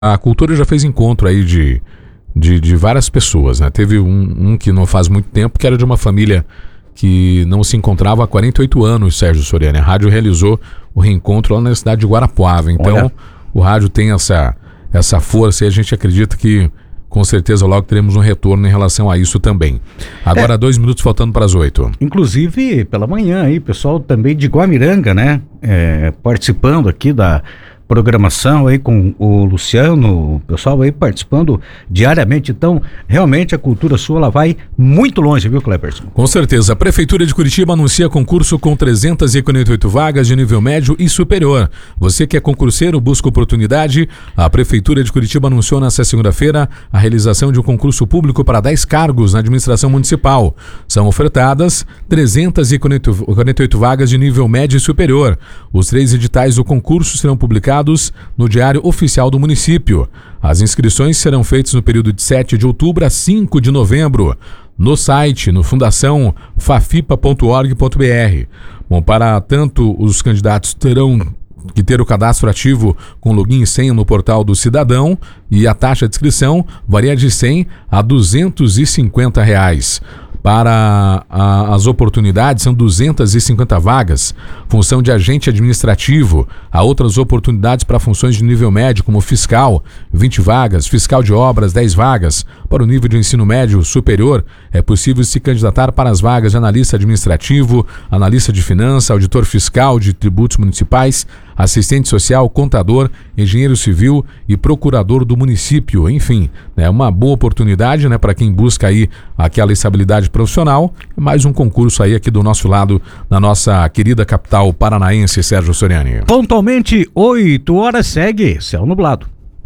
A cultura já fez encontro aí de várias pessoas, né? Teve um que não faz muito tempo, que era de uma família que não se encontrava há 48 anos, Sérgio Soriani. A rádio realizou o reencontro lá na cidade de Guarapuava. Então, o rádio tem essa força e a gente acredita que, com certeza, logo teremos um retorno em relação a isso também. Agora, 2 minutos faltando para as 8. Inclusive, pela manhã aí, pessoal também de Guamiranga, né? Participando aqui da programação aí com o Luciano, o pessoal aí participando diariamente. Então, realmente a Cultura Sul, ela vai muito longe, viu, Cleberson? Com certeza. A Prefeitura de Curitiba anuncia concurso com 348 vagas de nível médio e superior. Você que é concurseiro, busca oportunidade. A Prefeitura de Curitiba anunciou nesta segunda-feira a realização de um concurso público para 10 cargos na administração municipal. São ofertadas 348 vagas de nível médio e superior. Os 3 editais do concurso serão publicados no Diário Oficial do Município. As inscrições serão feitas no período de 7 de outubro a 5 de novembro, no site, no fundação fafipa.org.br. Bom, para tanto, os candidatos terão que ter o cadastro ativo com login e senha no portal do cidadão, e a taxa de inscrição varia de R$100 a R$250. Para as oportunidades, são 250 vagas, função de agente administrativo. Há outras oportunidades para funções de nível médio, como fiscal, 20 vagas, fiscal de obras, 10 vagas. Para o nível de ensino médio superior, é possível se candidatar para as vagas de analista administrativo, analista de finanças, auditor fiscal de tributos municipais, assistente social, contador, engenheiro civil e procurador do município. Enfim, é uma boa oportunidade, né, para quem busca aí aquela estabilidade profissional. Mais um concurso aí aqui do nosso lado, na nossa querida capital paranaense, Sérgio Soriani. Pontualmente 8 horas, segue céu nublado.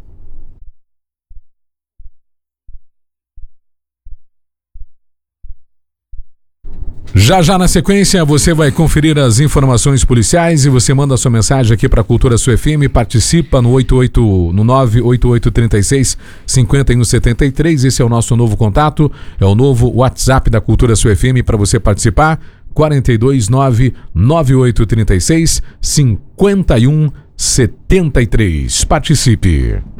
Já na sequência você vai conferir as informações policiais e você manda sua mensagem aqui para a Cultura Sul FM, participa no 98836-5173, esse é o nosso novo contato, é o novo WhatsApp da Cultura Sul FM para você participar, 429-9836-5173. Participe!